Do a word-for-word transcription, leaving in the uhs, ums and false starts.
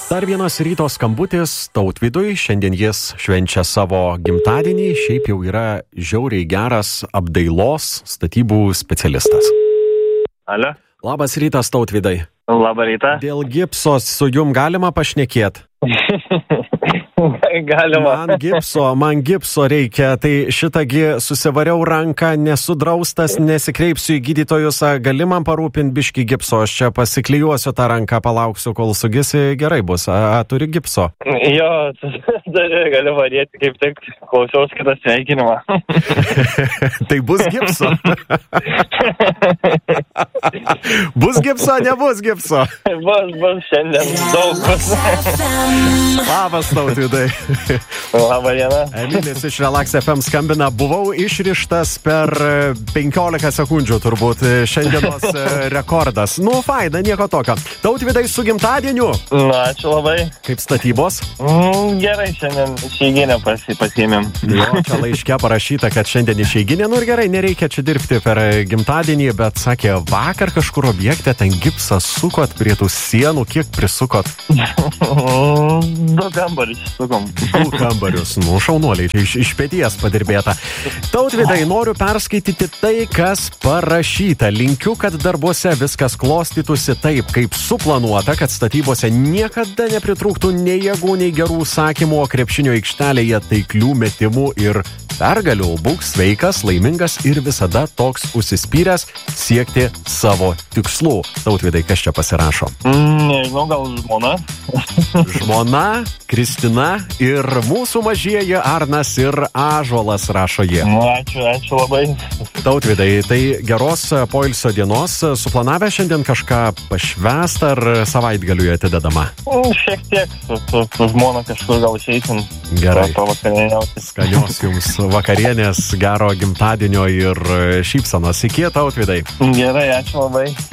Dar vienas ryto skambutis Tautvydui, šiandien jis švenčia savo gimtadienį, šiaip jau yra žiauriai geras apdailos statybų specialistas. Alio. Labas rytas, Tautvydai. Labą rytą. Dėl gipsos su jum galima pašnekėt? Galima. Man gipso, man gipso reikia, tai šitągi susivariau ranką, nesu draustas, nesikreipsiu į gydytojus, gali man parūpinti biškį gipso, aš čia pasiklijuosiu tą ranką, palauksiu, kol sugisi, gerai bus, a, a turi gipso? Jo, turi, galiu vadėti, kaip tik klausiaus kitą sveikinimą. Tai bus gipso? Bus gipso, nebus gipso? Bus, bus šiandien, daug bus. Labas, Tautvydai. Labą dieną. Emilis iš Relax F M skambina. Buvau išrištas per penkiolika sekundžių turbūt šiandienos rekordas. Nu, faina, nieko tokio. Tautvydai, su gimtadieniu. Na, ačiū labai. Kaip statybos? Mm, gerai, šiandien išeiginę pasi, pasiėmėm. Jo, čia laiške parašyta, kad šiandien išeiginė. Nu ir gerai, nereikia čia dirbti per gimtadienį, bet sakė, vakar kažkur objekte ten gipsą sukot prie tų sienų. Kiek prisukot? Du kambarius sukom. Du kambarius, nu šaunuoliai, čia iš, iš pėties padirbėta. Tautvydai, noriu perskaityti tai, kas parašyta. Linkiu, kad darbuose viskas klostytųsi taip, kaip suplanuota, kad statybose niekada nepritrūktų nei jėgų, nei gerų užsakymų, o krepšinio aikštelėje taiklių metimų ir pergalių. Būk sveikas, laimingas ir visada toks užsispyręs siekti savo tikslų. Tautvydai, kas čia pasirašo? Mm, nežinau, gal žmona. Žmona, Kristina ir mūsų mažieji Arnas ir Ąžuolas, rašo jie. Nu, ačiū, ačiū labai. Tautvydai, tai geros poilsio dienos. Suplanavę šiandien kažką pašvęst ar savaitgaliui atidedama? Mm, šiek tiek, su, su, su žmona kažkur gal išeisim. Gerai. Skanios jums vakarienės, gero gimtadienio ir šypsenos. Iki, Tautvydai. Gerai, ačiū labai.